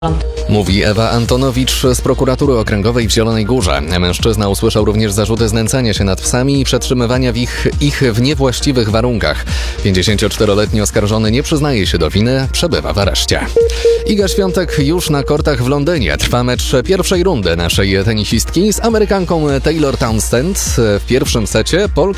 Mówi Ewa Antonowicz z prokuratury okręgowej w Zielonej Górze. Mężczyzna usłyszał również zarzuty znęcania się nad psami i przetrzymywania ich w niewłaściwych warunkach. 54-letni oskarżony nie przyznaje się do winy, przebywa w areszcie. Iga Świątek już na kortach w Londynie. Trwa mecz pierwszej rundy naszej tenisistki z Amerykanką Taylor Townsend. W pierwszym secie Polka